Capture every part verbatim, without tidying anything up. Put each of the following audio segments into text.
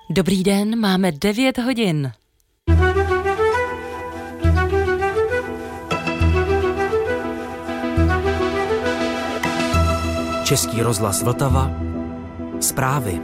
Dobrý den, máme devět hodin. Český rozhlas Vltava. Zprávy.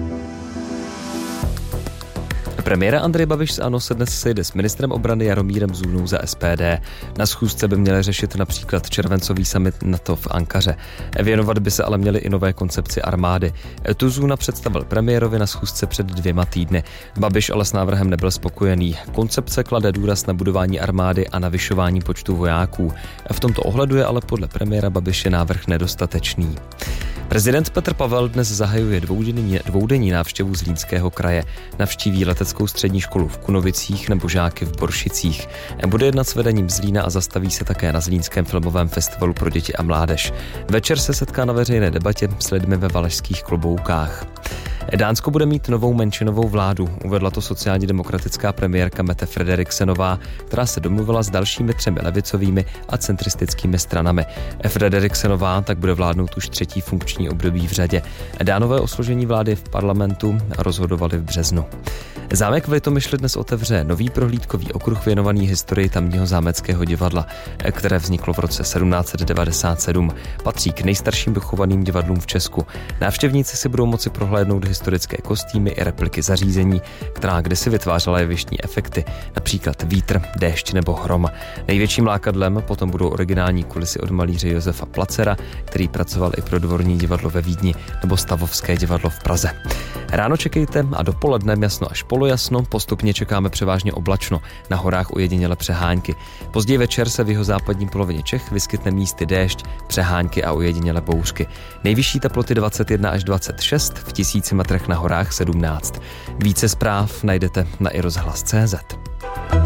Premiér Andrej Babiš z ANO se dnes sejde s ministrem obrany Jaromírem Zůnou za S P D. Na schůzce by měli řešit například červencový summit NATO v Ankaře. Věnovat by se ale měli i nové koncepci armády. Tu Zůna představil premiérovi na schůzce před dvěma týdny. Babiš ale s návrhem nebyl spokojený. Koncepce klade důraz na budování armády a navyšování počtu vojáků. V tomto ohledu je ale podle premiéra Babiše návrh nedostatečný. Prezident Petr Pavel dnes zahajuje dvoudenní, dvoudenní návštěvu Zlínského kraje. Navštíví leteckou střední školu v Kunovicích nebo žáky v Boršicích. Bude jednat s vedením Zlína a zastaví se také na Zlínském filmovém festivalu pro děti a mládež. Večer se setká na veřejné debatě s lidmi ve valašských kloboukách. Dánsko bude mít novou menšinovou vládu, uvedla to sociálně demokratická premiérka Mette Frederiksenová, která se domluvila s dalšími třemi levicovými a centristickými stranami. Frederiksenová tak bude vládnout už třetí funkční období v řadě. Dánové o složení vlády v parlamentu rozhodovali v březnu. Zámek v Litomyšli dnes otevře nový prohlídkový okruh věnovaný historii tamního zámeckého divadla, které vzniklo v roce sedmnáct set devadesát sedm. Patří k nejstarším dochovaným divadlům v Česku. Návštěvníci si budou moci prohlédnout historické kostýmy i repliky zařízení, která kdysi vytvářela jevištní efekty, například vítr, déšť nebo hrom. Největším lákadlem potom budou originální kulisy od malíře Josefa Placera, který pracoval i pro Dvorní divadlo ve Vídni nebo Stavovské divadlo v Praze. Ráno čekejte a dopoledne jasno až polojasno, postupně čekáme převážně oblačno, na horách ojediněle přehánky. Později večer se v jihozápadní polovině Čech vyskytne místy déšť, přehánky a ojediněle bouřky. Nejvyšší teploty dvacet jedna až dvacet šest, v tisíci metrech na horách sedmnáct. Více zpráv najdete na i rozhlas tečka cé zet.